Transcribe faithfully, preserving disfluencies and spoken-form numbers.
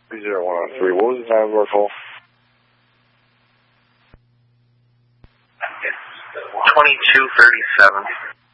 three zero one oh three. What was the time of our call? twenty-two thirty-seven.